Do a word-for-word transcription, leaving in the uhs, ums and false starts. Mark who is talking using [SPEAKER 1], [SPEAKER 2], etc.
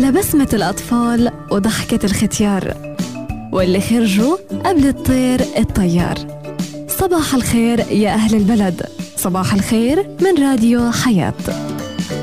[SPEAKER 1] لبسمة الأطفال وضحكة الختيار، واللي خرجوا قبل الطير الطيار. صباح الخير يا أهل البلد، صباح الخير من راديو حياة.